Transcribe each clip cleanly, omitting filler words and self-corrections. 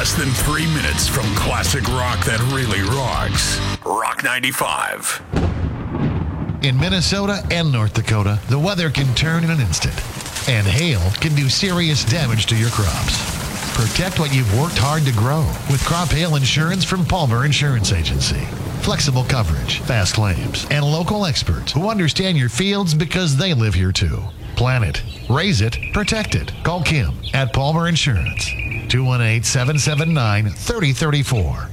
Less than 3 minutes from classic rock that really rocks. Rock 95. In Minnesota and North Dakota, the weather can turn in an instant, and hail can do serious damage to your crops. Protect what you've worked hard to grow with crop hail insurance from Palmer Insurance Agency. Flexible coverage, fast claims, and local experts who understand your fields because they live here too. Plan it, raise it, protect it. Call Kim at Palmer Insurance. 218-779-3034.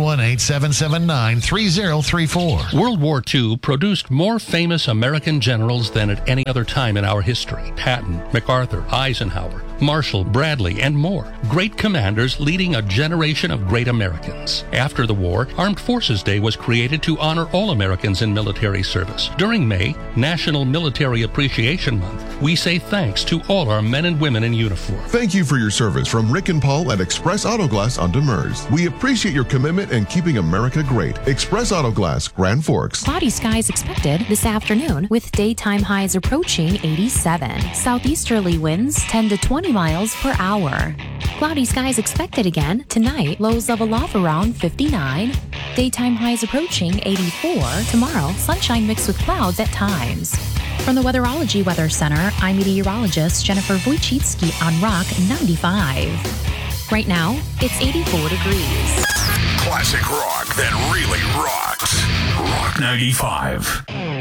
218-779-3034. World War II produced more famous American generals than at any other time in our history. Patton, MacArthur, Eisenhower, Marshall, Bradley, and more. Great commanders leading a generation of great Americans. After the war, Armed Forces Day was created to honor all Americans in military service. During May, National Military Appreciation Month, we say thanks to all our men and women in uniform. Thank you for your service from Rick and Paul at Express Auto Glass on Demers. We appreciate your commitment and keeping America great. Express Auto Glass, Grand Forks. Cloudy skies expected this afternoon with daytime highs approaching 87. Southeasterly winds 10 to 20 miles per hour. Cloudy skies expected again tonight. Lows level off around 59. Daytime highs approaching 84. Tomorrow, sunshine mixed with clouds at times. From the Weatherology Weather Center, I'm meteorologist Jennifer Wojcicki on Rock 95. Right now, it's 84 degrees. Classic rock that really rocks. Rock 95.